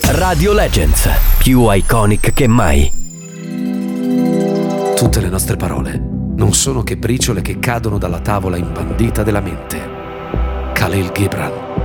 Radio Legends, più iconic che mai. Tutte le nostre parole non sono che briciole che cadono dalla tavola imbandita della mente. Khalil Gibran.